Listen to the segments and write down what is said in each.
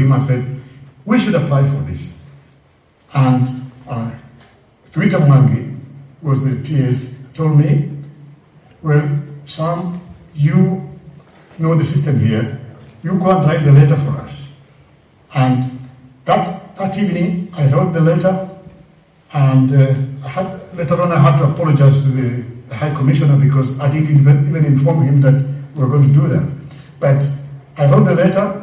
him and said, we should apply for this. And Twitter Mwangi was the PS, told me, well, Sam, you know the system here, you go and write the letter for us. And that evening, I wrote the letter, and later on I had to apologize to the High Commissioner because I didn't even inform him that we were going to do that. But I wrote the letter,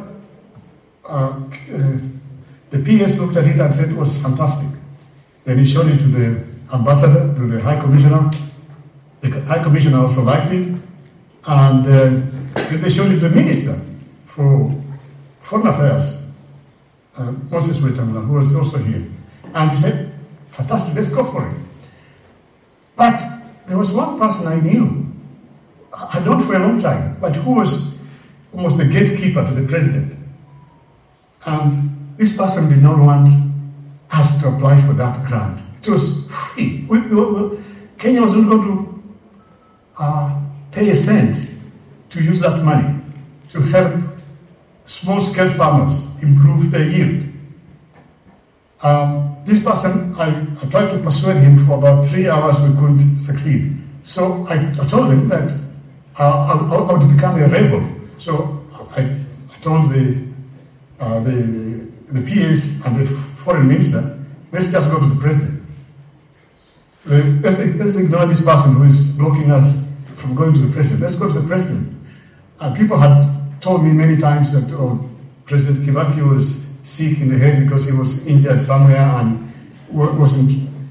the PS looked at it and said it was fantastic. Then he showed it to the ambassador, to the High Commissioner. The High Commissioner also liked it. And they showed it to the Minister for Foreign Affairs, Moses Wetangula, who was also here. And he said, fantastic, let's go for it. But there was one person I knew, I'd known for a long time, but who was almost the gatekeeper to the president. And this person did not want us to apply for that grant. It was free. Kenya was not going to pay a cent to use that money to help small-scale farmers improve their yield. This person, I tried to persuade him for about 3 hours, we couldn't succeed. So I told him that I would become a rebel. So I told the PS and the foreign minister, let's just go to the president. Let's ignore this person who is blocking us from going to the president. Let's go to the president. And people had told me many times that President Kibaki was sick in the head because he was injured somewhere and wasn't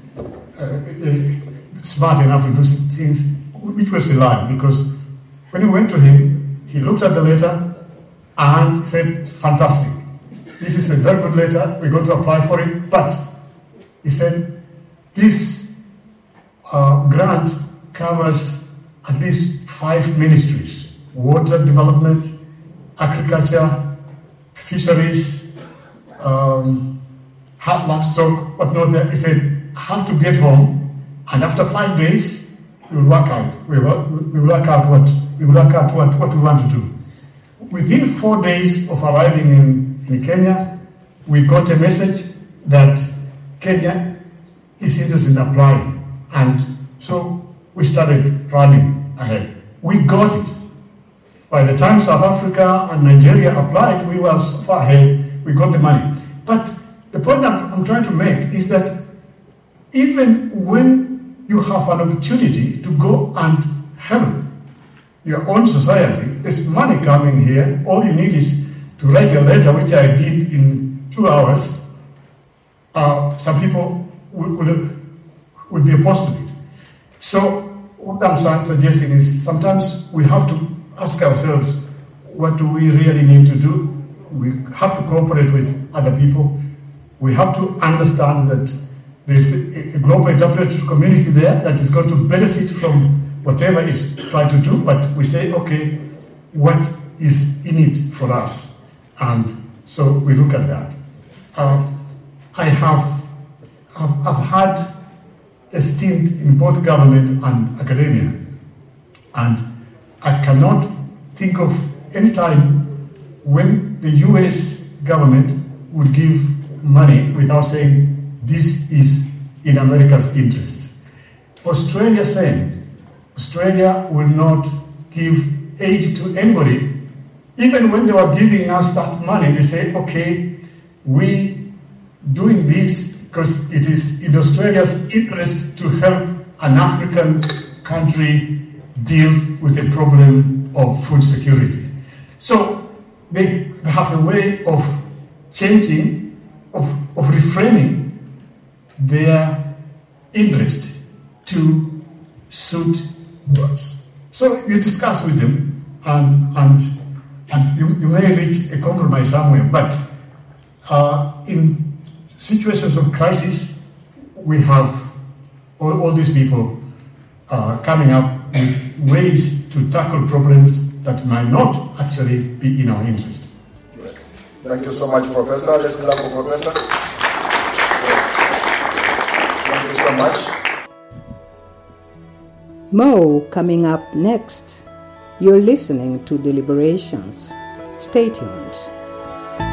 smart enough to do things, which was a lie. Because when we went to him, he looked at the letter and he said, fantastic. This is a very good letter. We're going to apply for it. But he said, this grant covers at least 5 ministries: water development, agriculture, fisheries, livestock, whatnot. He said, I have to get home, and after 5 days, we will work out. We will work out what we want to do. Within 4 days of arriving in Kenya, we got a message that Kenya is interested in applying. And so we started running ahead. We got it. By the time South Africa and Nigeria applied, we were so far ahead, we got the money. But the point I'm trying to make is that even when you have an opportunity to go and help your own society, there's money coming here. All you need is to write a letter, which I did in 2 hours. Some people would be opposed to it. So what I'm suggesting is sometimes we have to ask ourselves, what do we really need to do? We have to cooperate with other people. We have to understand that there's a global interpretive community there that is going to benefit from whatever is trying to do, but we say, okay, what is in it for us? And so we look at that. I've had a stint in both government and academia, and I cannot think of any time when the US government would give money without saying this is in America's interest. Australia same. Australia will not give aid to anybody. Even when they were giving us that money, they say, okay, we doing this because it is in Australia's interest to help an African country deal with the problem of food security. So they have a way of changing, of reframing their interest to suit us. So you discuss with them and you may reach a compromise somewhere, but in situations of crisis, we have all these people coming up with ways to tackle problems that might not actually be in our interest. Thank you so much, Professor. Let's clap for Professor. Thank you so much. More coming up next. You're listening to Deliberations. Stay tuned.